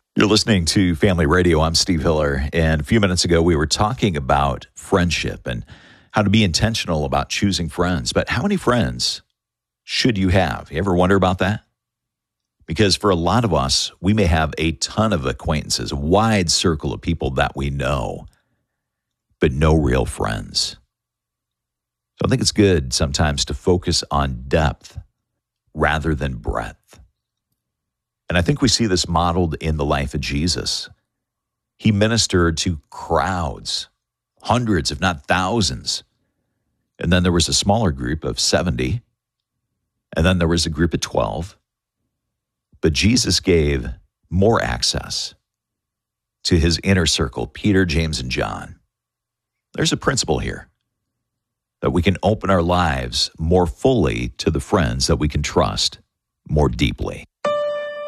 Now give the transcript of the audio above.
You're listening to Family Radio. I'm Steve Hiller, and a few minutes ago we were talking about friendship and how to be intentional about choosing friends. But how many friends should you have? You ever wonder about that? Because for a lot of us, we may have a ton of acquaintances, a wide circle of people that we know, but no real friends. So I think it's good sometimes to focus on depth rather than breadth. And I think we see this modeled in the life of Jesus. He ministered to crowds, hundreds, if not thousands. And then there was a smaller group of 70. And then there was a group of 12. But Jesus gave more access to his inner circle, Peter, James, and John. There's a principle here that we can open our lives more fully to the friends that we can trust more deeply.